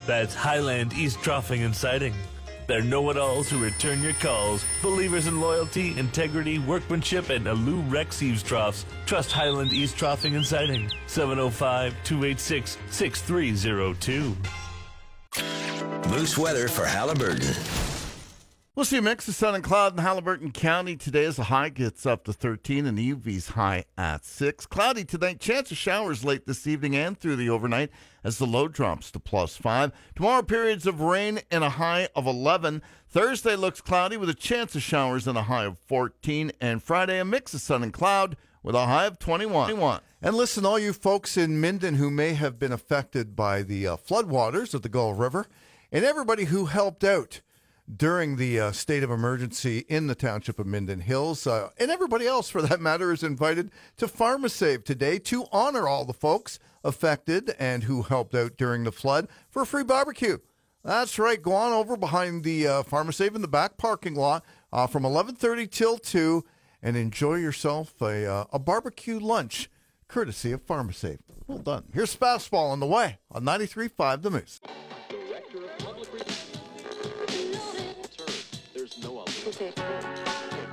That's Highland East Troughing and Siding. They're know-it-alls who return your calls. Believers in loyalty, integrity, workmanship, and Alou Rex Eaves Troughs. Trust Highland East Troughing and Siding. 705-286-6302. Moose weather for Halliburton. We'll see a mix of sun and cloud in Halliburton County today as the high gets up to 13 and the UV's high at 6. Cloudy tonight, chance of showers late this evening and through the overnight as the low drops to +5. Tomorrow, periods of rain and a high of 11. Thursday looks cloudy with a chance of showers and a high of 14. And Friday, a mix of sun and cloud with a high of 21. And listen, all you folks in Minden who may have been affected by the floodwaters of the Gull River, and everybody who helped out during the state of emergency in the township of Minden Hills, and everybody else for that matter is invited to PharmaSave today to honor all the folks affected and who helped out during the flood for a free barbecue. That's right. Go on over behind the PharmaSave in the back parking lot from 11:30 till 2 and enjoy yourself a barbecue lunch courtesy of PharmaSave. Well done. Here's Fastball on the way on 93.5 The Moose. Director of Public Relations. There's no other.